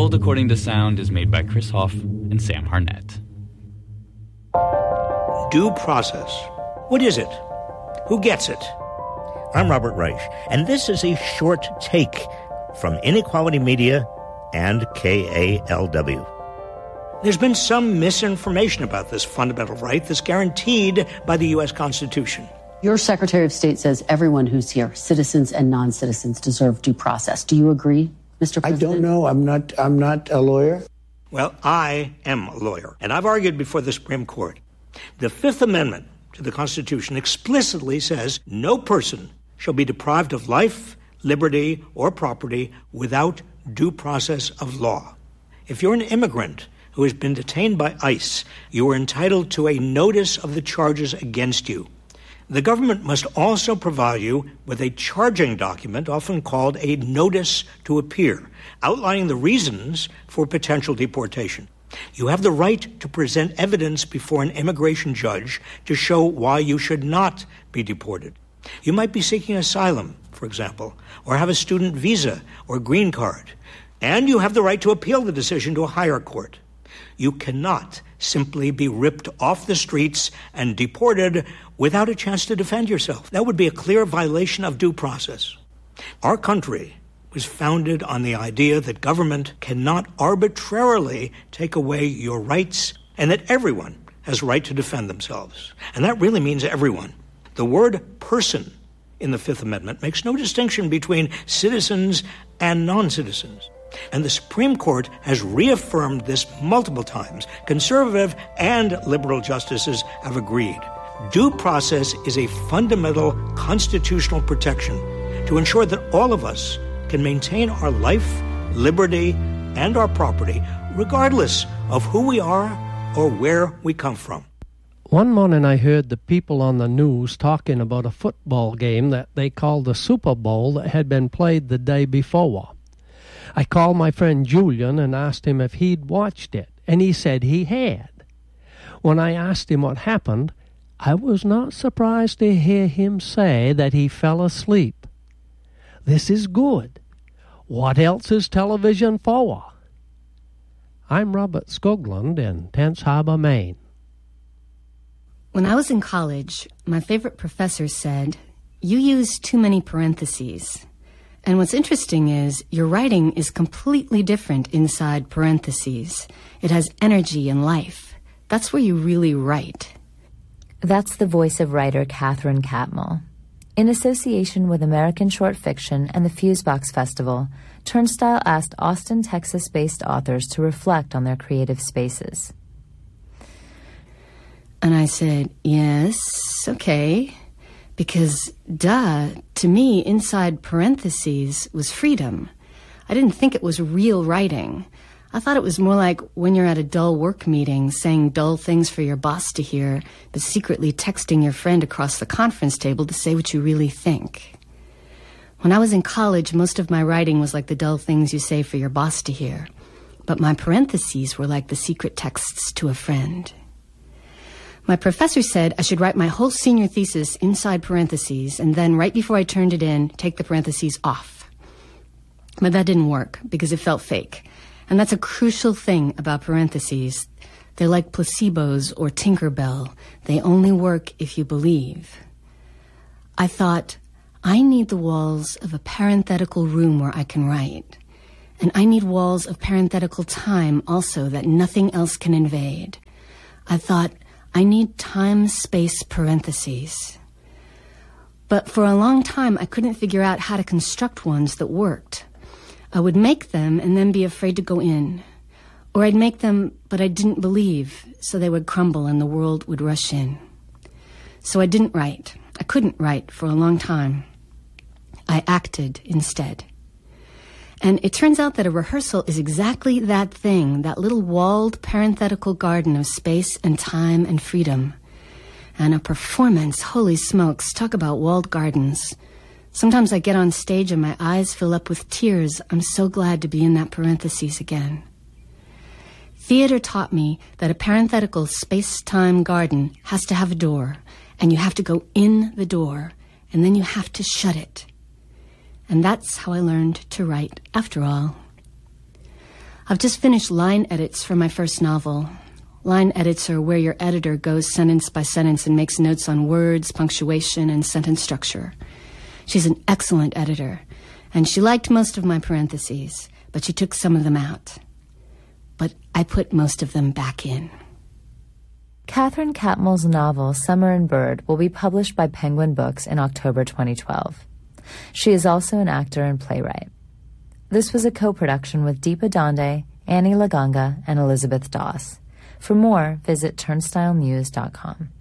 World According to Sound is made by Chris Hoff and Sam Harnett. Due process. What is it? Who gets it? I'm Robert Reich, and this is a short take from Inequality Media and KALW. There's been some misinformation about this fundamental right that's guaranteed by the U.S. Constitution. Your Secretary of State says everyone who's here, citizens and non-citizens, deserve due process. Do you agree, Mr. President? I don't know. I'm not a lawyer. Well, I am a lawyer, and I've argued before the Supreme Court. The Fifth Amendment to the Constitution explicitly says no person shall be deprived of life, liberty, or property without due process of law. If you're an immigrant who has been detained by ICE, you are entitled to a notice of the charges against you. The government must also provide you with a charging document, often called a notice to appear, outlining the reasons for potential deportation. You have the right to present evidence before an immigration judge to show why you should not be deported. You might be seeking asylum, for example, or have a student visa or green card, and you have the right to appeal the decision to a higher court. You cannot simply be ripped off the streets and deported without a chance to defend yourself. That would be a clear violation of due process. Our country was founded on the idea that government cannot arbitrarily take away your rights and that everyone has a right to defend themselves. And that really means everyone. The word person in the Fifth Amendment makes no distinction between citizens and non-citizens. And the Supreme Court has reaffirmed this multiple times. Conservative and liberal justices have agreed. Due process is a fundamental constitutional protection to ensure that all of us can maintain our life, liberty, and our property, regardless of who we are or where we come from. One morning I heard the people on the news talking about a football game that they called the Super Bowl that had been played the day before. I called my friend Julian and asked him if he'd watched it, and he said he had. When I asked him what happened, I was not surprised to hear him say that he fell asleep. This is good. What else is television for? I'm Robert Skoglund in Tense Harbor, Maine. When I was in college, my favorite professor said, "You use too many parentheses." And what's interesting is your writing is completely different inside parentheses. It has energy and life. That's where you really write. That's the voice of writer Catherine Catmull. In association with American Short Fiction and the Fusebox Festival, Turnstile asked Austin, Texas-based authors to reflect on their creative spaces. And I said, yes, okay. Because, to me, inside parentheses was freedom. I didn't think it was real writing. I thought it was more like when you're at a dull work meeting, saying dull things for your boss to hear, but secretly texting your friend across the conference table to say what you really think. When I was in college, most of my writing was like the dull things you say for your boss to hear. But my parentheses were like the secret texts to a friend. My professor said I should write my whole senior thesis inside parentheses, and then right before I turned it in, take the parentheses off. But that didn't work because it felt fake. And that's a crucial thing about parentheses. They're like placebos or Tinkerbell. They only work if you believe. I thought, I need the walls of a parenthetical room where I can write. And I need walls of parenthetical time also that nothing else can invade. I thought, I need time-space parentheses. But for a long time, I couldn't figure out how to construct ones that worked. I would make them and then be afraid to go in. Or I'd make them, but I didn't believe, so they would crumble and the world would rush in. So I didn't write. I couldn't write for a long time. I acted instead. And it turns out that a rehearsal is exactly that thing, that little walled parenthetical garden of space and time and freedom. And a performance, holy smokes, talk about walled gardens. Sometimes I get on stage and my eyes fill up with tears. I'm so glad to be in that parentheses again. Theater taught me that a parenthetical space-time garden has to have a door, and you have to go in the door, and then you have to shut it. And that's how I learned to write, after all. I've just finished line edits for my first novel. Line edits are where your editor goes sentence by sentence and makes notes on words, punctuation, and sentence structure. She's an excellent editor, and she liked most of my parentheses, but she took some of them out. But I put most of them back in. Catherine Catmull's novel Summer and Bird will be published by Penguin Books in October 2012. She is also an actor and playwright. This was a co-production with Deepa Dande, Annie Laganga, and Elizabeth Doss. For more, visit turnstilenews.com.